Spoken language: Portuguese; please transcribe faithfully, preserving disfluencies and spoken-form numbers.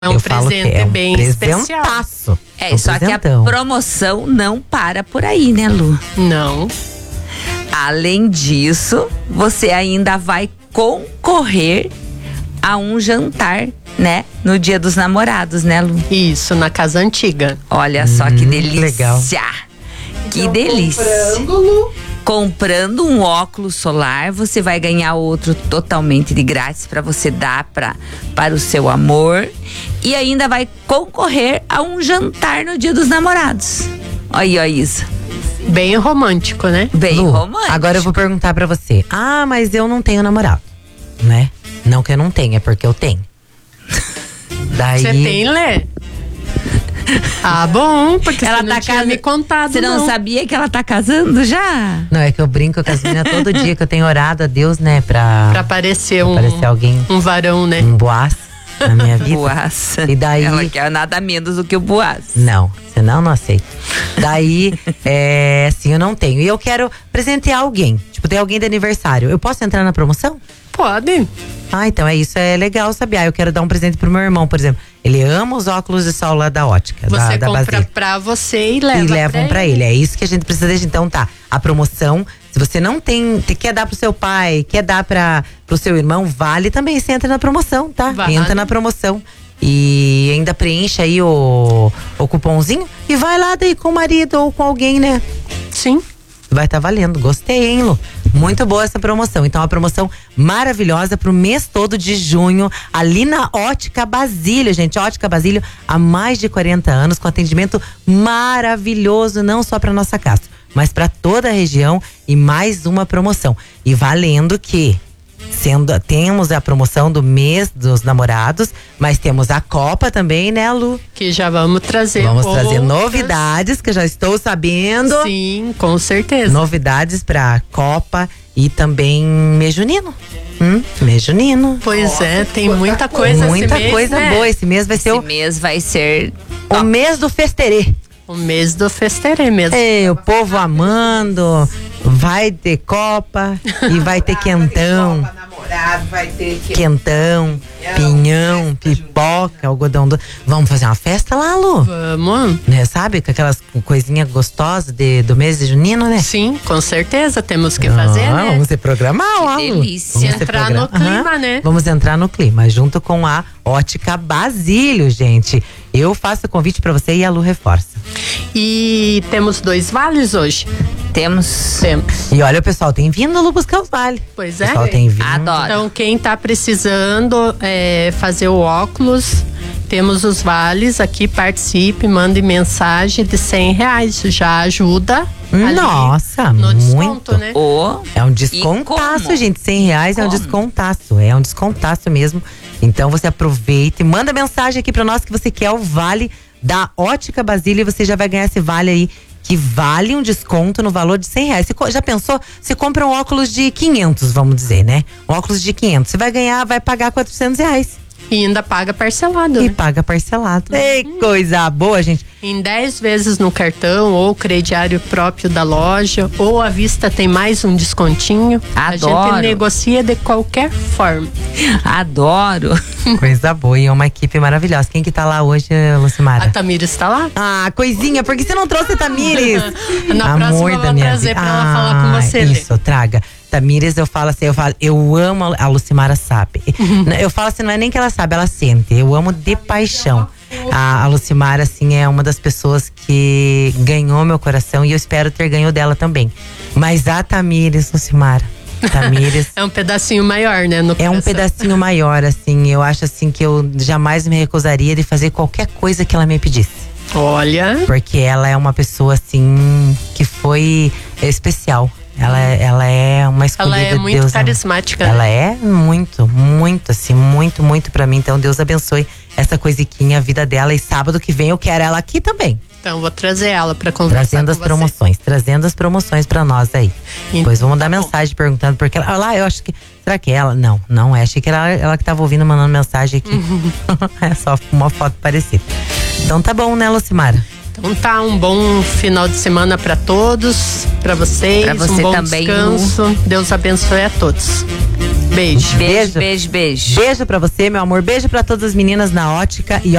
É um eu falo que presente é um bem especial. presentaço. É, um só que a presentão. promoção não para por aí, né, Lu? Não. Além disso, você ainda vai concorrer a um jantar, né? No Dia dos Namorados, né, Lu? Isso, na casa antiga. Olha só que Hum, delícia. legal. Que delícia. Comprando um óculos solar, você vai ganhar outro totalmente de grátis para você dar pra, para o seu amor. E ainda vai concorrer a um jantar no Dia dos Namorados. Olha, olha isso. Bem romântico, né? Bem Lu, romântico. agora eu vou perguntar pra você. Ah, mas eu não tenho namorado, né? Não que eu não tenha, é porque eu tenho. Daí... Você tem, Lê? Ah, bom, porque Ela você não tá tinha casa- me contado, Você não, não. sabia que ela tá casando já? Não, é que eu brinco com as meninas todo dia que eu tenho orado a Deus, né? Pra, Pra aparecer um, aparecer alguém, um varão, né? um boaz na minha vida. Boaz. E daí... Ela quer nada menos do que o Boaz. Não, senão não aceito. Daí, é, assim, eu não tenho. E eu quero presentear alguém. Tipo, tem alguém de aniversário. Eu posso entrar na promoção? Pode. Ah, então é isso, é legal, sabe? Ah, eu quero dar um presente pro meu irmão, por exemplo. Ele ama os óculos de sol lá da ótica, Você da, da compra Basílica. pra você e leva E levam pra ele. É isso que a gente precisa deixar. Então tá, a promoção, se você não tem, te- quer dar pro seu pai, quer dar para pro seu irmão, vale também, você entra na promoção, tá? Vale. Entra na promoção. E ainda preenche aí o, o cupomzinho e vai lá daí com o marido ou com alguém, né? Sim. Vai estar valendo. Gostei, hein, Lu? Muito boa essa promoção. Então, a promoção maravilhosa pro mês todo de junho, ali na Ótica Basílio, gente. Ótica Basílio, há mais de quarenta anos, com atendimento maravilhoso, não só para nossa casa, mas para toda a região. E mais uma promoção. E valendo que sendo temos a promoção do mês dos namorados, mas temos a Copa também, né, Lu? Que já vamos trazer. Vamos outras. trazer novidades que eu já estou sabendo. Sim, com certeza. Novidades pra Copa e também mês junino. Hum, mês junino. Pois é, tem muita coisa Muita esse mês, coisa né? boa. Esse mês vai ser Esse o, mês vai ser o mês do festerê. O mês do festerê mesmo. É, o povo amando. Vai ter Copa e vai ter quentão. Namorado, vai ter que... Quentão, pinhão, pipoca, algodão doce. Vamos fazer uma festa lá, Lu? Vamos. Né, sabe? Com aquelas coisinhas gostosas de, do mês de junino, né? Sim, com certeza. Temos que fazer, Ah, né? vamos se programar lá, Lu. delícia. Vamos se Entrar no programar. clima, Aham. né? Vamos entrar no clima, junto com a Ótica Basílio, gente. Eu faço o convite pra você e a Lu reforça. E temos dois vales hoje. Temos. Temos. E olha, o pessoal tem vindo, Lu, buscar os vales. Pois O é. pessoal tem vindo. Adoro. Então, quem tá precisando é, fazer o óculos, temos os vales aqui, participe, mande mensagem de cem reais. Já ajuda. ali Nossa, no muito. desconto, né? O É um descontaço, como? gente. cem reais é um Como? descontaço. É um descontaço mesmo. Então você aproveita e manda mensagem aqui pra nós que você quer o vale da Ótica Basílio e você já vai ganhar esse vale aí, que vale um desconto no valor de cem reais. Você co- já pensou? Você compra um óculos de quinhentos, vamos dizer, né? Um óculos de quinhentos. Você vai ganhar, vai pagar quatrocentos reais. E ainda paga parcelado, E né? paga parcelado. Ei, coisa boa, gente. Em dez vezes no cartão, ou crediário próprio da loja, ou à vista tem mais um descontinho. A Adoro. gente negocia de qualquer forma. adoro. Coisa boa. E é uma equipe maravilhosa. Quem que tá lá hoje, Lucimara? A Tamira está lá? Ah, coisinha, por que você não trouxe a Tamires? Na próxima eu vou trazer pra ela falar com você, Lê. Isso, traga. Tamires, eu falo assim, eu falo, eu amo, a a Lucimara sabe. Eu falo assim, não é nem que ela sabe, ela sente. Eu amo de paixão. A, a Lucimara, assim, é uma das pessoas que ganhou meu coração e eu espero ter ganho dela também. Mas a Tamires, Lucimara, Tamires… É um pedacinho maior, né? No É um coração. pedacinho maior, assim. Eu acho assim que eu jamais me recusaria de fazer qualquer coisa que ela me pedisse. Olha. Porque ela é uma pessoa, assim, que foi especial. Ela, ela é uma escolhida Ela é de muito Deus. carismática, Ela né? é muito, muito, assim, muito, muito pra mim. Então Deus abençoe essa coisiquinha, a vida dela. E sábado que vem eu quero ela aqui também. Então vou trazer ela pra conversar Trazendo com as você. promoções, trazendo as promoções pra nós aí. Então, Depois vou mandar tá bom. mensagem perguntando porque ela. Ah, lá, eu acho que. Será que é ela? Não, não é. Achei que era ela que tava ouvindo, mandando mensagem aqui. É só uma foto parecida. Então tá bom, né, Lucimara? Então tá, um bom final de semana pra todos, pra vocês, Pra você um bom também, descanso. Deus abençoe a todos. Beijo. Beijo, beijo, beijo. Beijo pra você, meu amor. Beijo pra todas as meninas na Ótica e